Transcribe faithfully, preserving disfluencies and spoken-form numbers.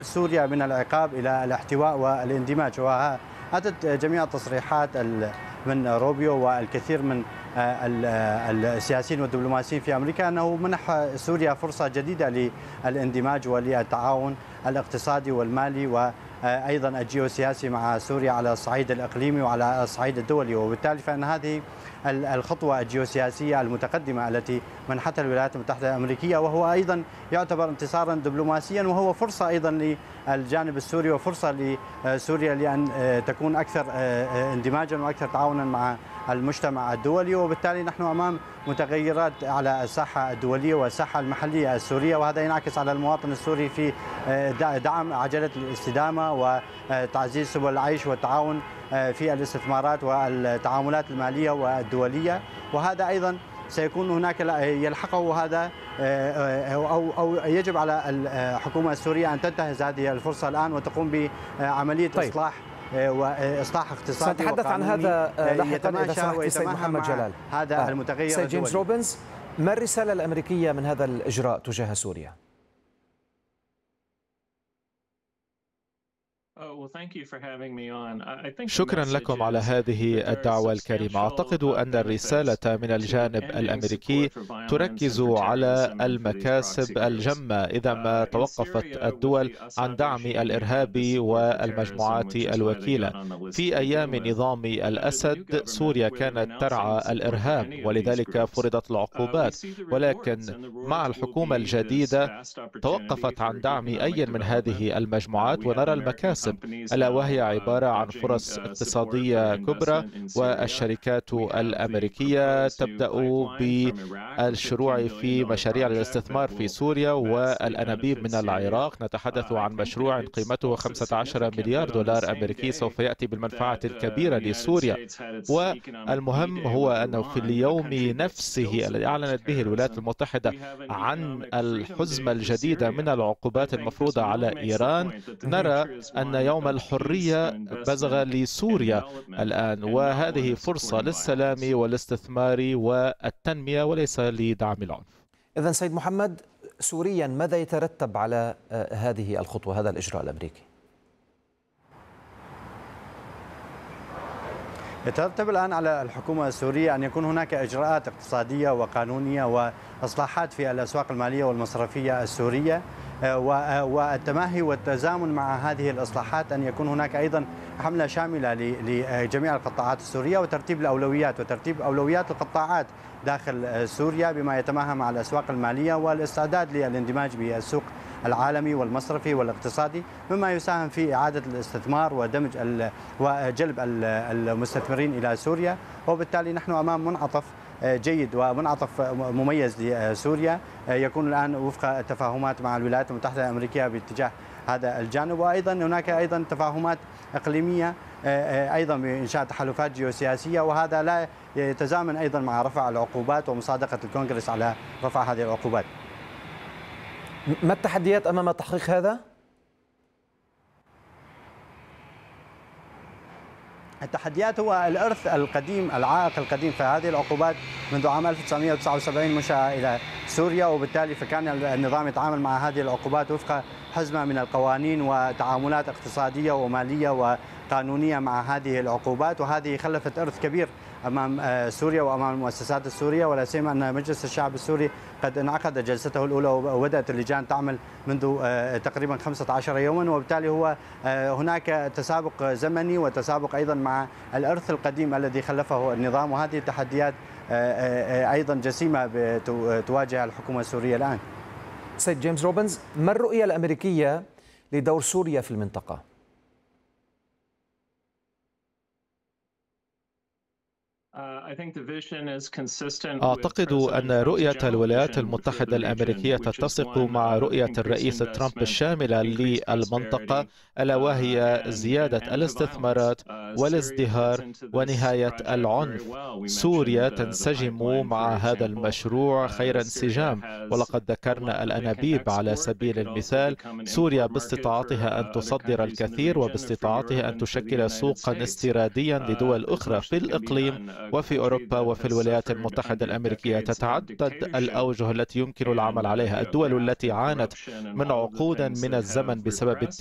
سوريا من العقاب إلى الاحتواء والاندماج، وأتت جميع التصريحات من روبيو والكثير من السياسيين والدبلوماسيين في أمريكا أنه منح سوريا فرصة جديدة للاندماج وللتعاون الاقتصادي والمالي وأيضا الجيوسياسي مع سوريا على الصعيد الإقليمي وعلى الصعيد الدولي. وبالتالي فإن هذه الخطوة الجيوسياسية المتقدمة التي منحتها الولايات المتحدة الأمريكية، وهو أيضا يعتبر انتصارا دبلوماسيا، وهو فرصة أيضا للجانب السوري وفرصة لسوريا لأن تكون أكثر اندماجا وأكثر تعاونا مع المجتمع الدولي. وبالتالي نحن أمام متغيرات على الساحة الدولية والساحة المحلية السورية، وهذا ينعكس على المواطن السوري في دعم عجلة الاستدامة وتعزيز سبل العيش والتعاون في الاستثمارات والتعاملات المالية والدولية. وهذا أيضا سيكون هناك يلحقه هذا أو أو يجب على الحكومة السورية أن تنتهز هذه الفرصة الآن وتقوم بعملية طيب. إصلاح واصلاح اقتصادي سنتحدث عن هذا لاحقا اذا سمحت سيد محمد جلال. هذا آه. المتغير سيد جيمس روبنز، ما الرسالة الأمريكية من هذا الإجراء تجاه سوريا؟ شكرا لكم على هذه الدعوة الكريمة. أعتقد أن الرسالة من الجانب الأمريكي تركز على المكاسب الجمة إذا ما توقفت الدول عن دعم الإرهاب والمجموعات الوكيلة. في أيام نظام الأسد سوريا كانت ترعى الإرهاب ولذلك فرضت العقوبات، ولكن مع الحكومة الجديدة توقفت عن دعم أي من هذه المجموعات، ونرى المكاسب ألا وهي عبارة عن فرص اقتصادية كبرى، والشركات الأمريكية تبدأ بالشروع في مشاريع الاستثمار في سوريا والأنابيب من العراق. نتحدث عن مشروع قيمته خمسة عشر مليار دولار أمريكي سوف يأتي بالمنفعة الكبيرة لسوريا. والمهم هو أنه في اليوم نفسه الذي أعلنت به الولايات المتحدة عن الحزمة الجديدة من العقوبات المفروضة على إيران، نرى أن يوم الحرية بزغ لسوريا الآن، وهذه فرصة للسلام والاستثمار والتنمية وليس لدعم العنف. إذن سيد محمد، سوريا ماذا يترتب على هذه الخطوة، هذا الإجراء الأمريكي؟ يترتب الآن على الحكومة السورية أن يكون هناك إجراءات اقتصادية وقانونية وإصلاحات في الأسواق المالية والمصرفية السورية، والتماهي والتزامن مع هذه الإصلاحات أن يكون هناك أيضا حملة شاملة لجميع القطاعات السورية وترتيب الأولويات وترتيب أولويات القطاعات داخل سوريا بما يتماهى مع الأسواق المالية والاستعداد للاندماج بالسوق العالمي والمصرفي والاقتصادي، مما يساهم في إعادة الاستثمار ودمج وجلب المستثمرين إلى سوريا. وبالتالي نحن أمام منعطف جيد ومنعطف مميز لسوريا يكون الآن وفق تفاهمات مع الولايات المتحدة الأمريكية باتجاه هذا الجانب، وأيضا هناك أيضا تفاهمات إقليمية أيضا بإنشاء تحالفات جيوسياسية، وهذا لا يتزامن أيضا مع رفع العقوبات ومصادقة الكونغرس على رفع هذه العقوبات. ما التحديات أمام تحقيق هذا؟ التحديات هو الإرث القديم العائق القديم، فهذه العقوبات منذ عام ألف وتسعمئة وتسعة وسبعين منشأة إلى سوريا، وبالتالي فكان النظام يتعامل مع هذه العقوبات وفق حزمة من القوانين وتعاملات اقتصادية ومالية وقانونية مع هذه العقوبات، وهذه خلفت إرث كبير أمام سوريا وأمام المؤسسات السورية، ولا سيما أن مجلس الشعب السوري قد انعقد جلسته الأولى وبدأت اللجان تعمل منذ تقريبا خمسة عشر يوما، وبالتالي هو هناك تسابق زمني وتسابق أيضا مع الإرث القديم الذي خلفه النظام، وهذه التحديات أيضا جسيمة تواجه الحكومة السورية الآن. سيد جيمس روبنز، ما الرؤية الأمريكية لدور سوريا في المنطقة؟ أعتقد أن رؤية الولايات المتحدة الأمريكية تتسق مع رؤية الرئيس ترامب الشاملة للمنطقة، ألا وهي زيادة الاستثمارات والازدهار ونهاية العنف. سوريا تنسجم مع هذا المشروع خير انسجام، ولقد ذكرنا الأنابيب على سبيل المثال. سوريا باستطاعتها أن تصدر الكثير وباستطاعتها أن تشكل سوقا استيراديا لدول أخرى في الإقليم وفي في أوروبا وفي الولايات المتحدة الأمريكية. تتعدد الأوجه التي يمكن العمل عليها. الدول التي عانت من عقودا من الزمن بسبب